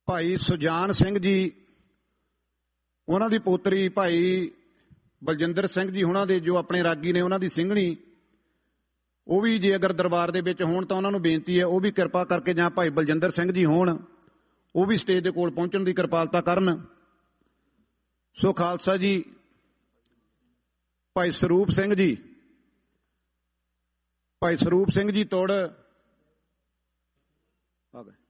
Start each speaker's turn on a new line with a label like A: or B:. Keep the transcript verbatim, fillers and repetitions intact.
A: ਭਾਈ ਸੁਜਾਨ ਸਿੰਘ ਜੀ, ਉਹਨਾਂ ਦੀ ਪੋਤਰੀ ਭਾਈ ਬਲਜਿੰਦਰ ਸਿੰਘ ਜੀ ਉਹਨਾਂ ਦੇ ਜੋ ਆਪਣੇ ਰਾਗੀ ਨੇ, ਉਹਨਾਂ ਦੀ ਸਿੰਘਣੀ, ਉਹ ਵੀ ਜੇ ਅਗਰ ਦਰਬਾਰ ਦੇ ਵਿੱਚ ਹੋਣ ਤਾਂ ਉਹਨਾਂ ਨੂੰ ਬੇਨਤੀ ਹੈ ਉਹ ਵੀ ਕਿਰਪਾ ਕਰਕੇ, ਜਾਂ ਭਾਈ ਬਲਜਿੰਦਰ ਸਿੰਘ ਜੀ ਹੋਣ ਉਹ ਵੀ ਸਟੇਜ ਦੇ ਕੋਲ ਪਹੁੰਚਣ ਦੀ ਕਿਰਪਾਲਤਾ ਕਰਨ। ਸੋ ਖਾਲਸਾ ਜੀ, ਭਾਈ ਸਰੂਪ ਸਿੰਘ ਜੀ, ਭਾਈ ਸਰੂਪ ਸਿੰਘ ਜੀ ਤੋੜ ਆ ਗਏ।